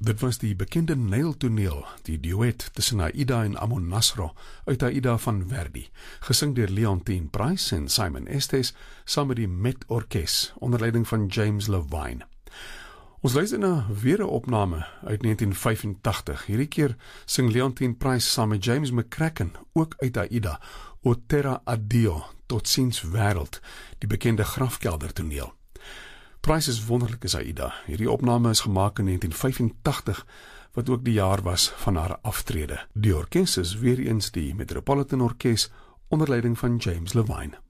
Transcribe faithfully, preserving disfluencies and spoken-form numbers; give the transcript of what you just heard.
Dit was die bekende Nijl-toneel, die duet tussen Aida en Amonasro uit Aida van Verdi, gesing deur Leontine Price en Simon Estes, saam met die Met Orkes, onder leiding van James Levine. Ons luister na weer 'n opname uit negentien vyfentagtig. Hierdie keer sing Leontine Price saam met James McCracken, ook uit Aida, O Terra Addio, Tot ziens wêreld, die bekende grafkeldertoneel. Price is wonderlik as Aida. Hierdie opname is gemaak in negentien vyfentagtig, wat ook die jaar was van haar aftrede. Die orkes is weer eens die Metropolitan Orkes, onder leiding van James Levine.